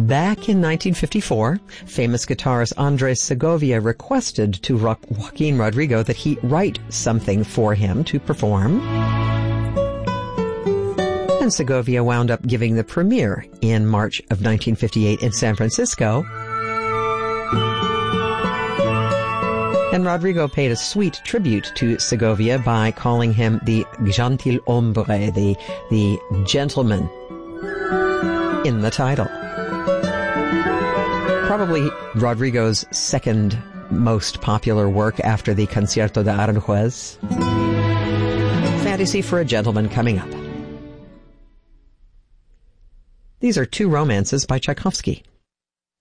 Back in 1954, famous guitarist Andres Segovia requested to Joaquin Rodrigo that he write something for him to perform. And Segovia wound up giving the premiere in March of 1958 in San Francisco. And Rodrigo paid a sweet tribute to Segovia by calling him the gentil hombre, the gentleman in the title. Probably Rodrigo's second most popular work after the Concierto de Aranjuez. Fantasy for a Gentleman coming up. These are two romances by Tchaikovsky.